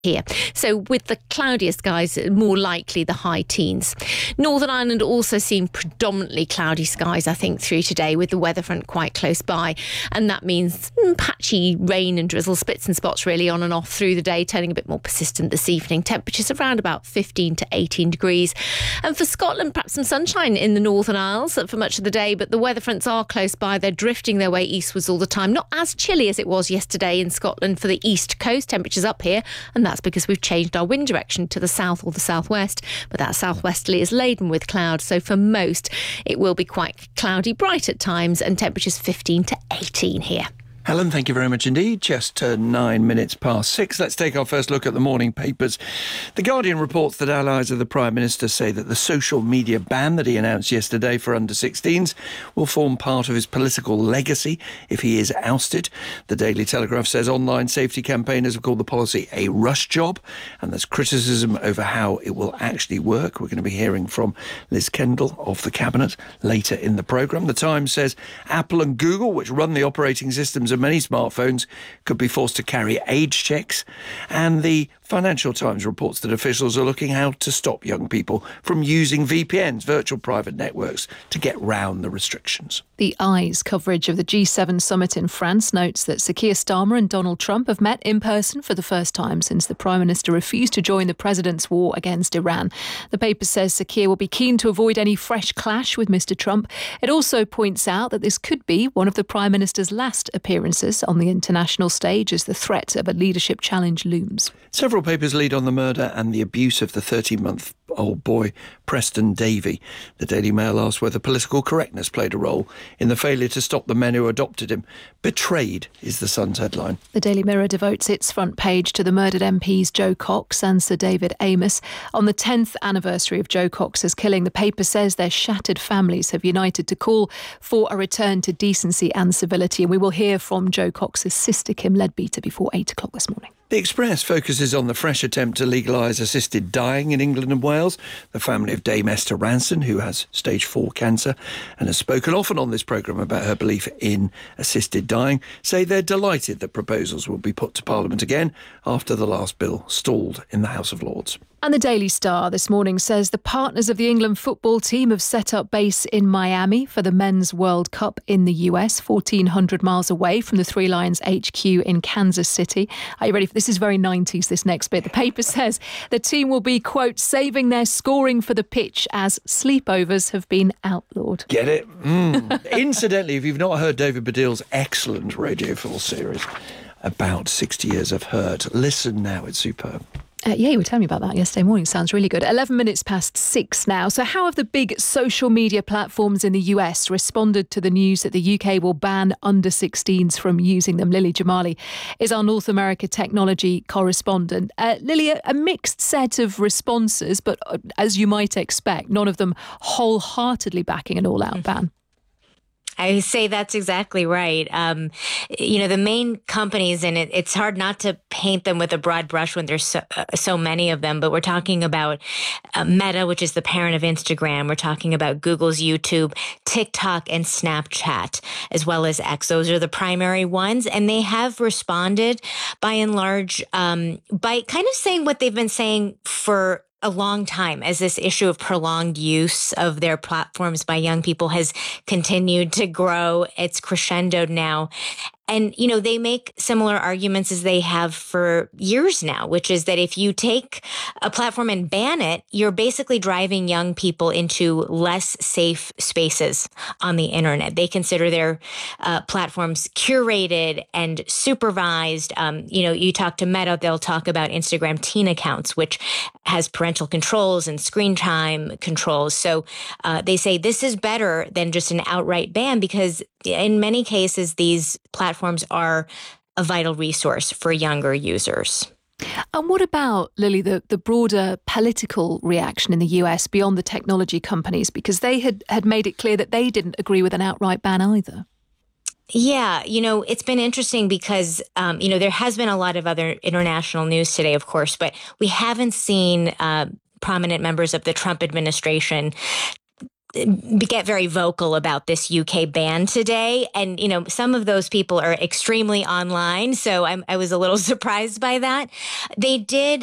here. So with the cloudier skies, more likely the high teens. Northern Ireland also seen predominantly cloudy skies, I think, through today, with the weather front quite close by. And that means patchy rain and drizzle, spits and spots really on and off through the day, turning a bit more persistent this evening. Temperatures around about 15 to 18 degrees. And for Scotland, perhaps some sunshine in the Northern Isles for much of the day, but the weather fronts are close by. They're drifting their way eastwards all the time. Not as chilly as it was yesterday in Scotland for the east coast. Temperatures up here, and that's because we've changed our wind direction to the south or the southwest, but that southwesterly is laden with cloud, so for most it will be quite cloudy, bright at times, and temperatures 15 to 18 here. Helen, thank you very much indeed. Just 9 minutes past 6. Let's take our first look at the morning papers. The Guardian reports that allies of the Prime Minister say that the social media ban that he announced yesterday for under-16s will form part of his political legacy if he is ousted. The Daily Telegraph says online safety campaigners have called the policy a rush job, and there's criticism over how it will actually work. We're going to be hearing from Liz Kendall of the Cabinet later in the programme. The Times says Apple and Google, which run the operating systems of many smartphones, could be forced to carry age checks. And the Financial Times reports that officials are looking how to stop young people from using VPNs, virtual private networks, to get round the restrictions. The Eyes coverage of the G7 summit in France notes that Sir Keir Starmer and Donald Trump have met in person for the first time since the Prime Minister refused to join the President's war against Iran. The paper says Sir Keir will be keen to avoid any fresh clash with Mr Trump. It also points out that this could be one of the Prime Minister's last appearances on the international stage as the threat of a leadership challenge looms. Several papers lead on the murder and the abuse of the 13-month-old boy Preston Davey. The Daily Mail asks whether political correctness played a role in the failure to stop the men who adopted him. Betrayed is the Sun's headline. The Daily Mirror devotes its front page to the murdered MPs Jo Cox and Sir David Amess. On the 10th anniversary of Jo Cox's killing, the paper says their shattered families have united to call for a return to decency and civility. And we will hear from Jo Cox's sister, Kim Leadbeater, before 8 o'clock this morning. The Express focuses on the fresh attempt to legalise assisted dying in England and Wales. The family of Dame Esther Ranson, who has stage 4 cancer and has spoken often on this programme about her belief in assisted dying, say they're delighted that proposals will be put to Parliament again after the last bill stalled in the House of Lords. And the Daily Star this morning says the partners of the England football team have set up base in Miami for the Men's World Cup in the US, 1,400 miles away from the Three Lions HQ in Kansas City. Are you ready for this? Is very 90s, this next bit. The paper says the team will be, quote, saving their scoring for the pitch as sleepovers have been outlawed. Get it? Incidentally, if you've not heard David Baddiel's excellent Radio 4 series about 60 Years of Hurt, listen now, it's superb. Yeah, you were telling me about that yesterday morning. Sounds really good. 11 minutes past 6 now. So how have the big social media platforms in the US responded to the news that the UK will ban under-16s from using them? Lily Jamali is our North America technology correspondent. Lily, a mixed set of responses, but as you might expect, none of them wholeheartedly backing an all-out ban. I say that's exactly right. The main companies, and it's hard not to paint them with a broad brush when there's so many of them, but we're talking about Meta, which is the parent of Instagram. We're talking about Google's YouTube, TikTok, and Snapchat, as well as X. Those are the primary ones, and they have responded by and large by kind of saying what they've been saying for a long time, as this issue of prolonged use of their platforms by young people has continued to grow. It's crescendoed now. And, they make similar arguments as they have for years now, which is that if you take a platform and ban it, you're basically driving young people into less safe spaces on the internet. They consider their platforms curated and supervised. You talk to Meta, they'll talk about Instagram teen accounts, which has parental controls and screen time controls. So they say this is better than just an outright ban because in many cases, these platforms are a vital resource for younger users. And what about, Lily, the broader political reaction in the US beyond the technology companies? Because they had made it clear that they didn't agree with an outright ban either. Yeah, it's been interesting because, there has been a lot of other international news today, of course, but we haven't seen prominent members of the Trump administration get very vocal about this UK ban today. And, some of those people are extremely online. So I was a little surprised by that. They did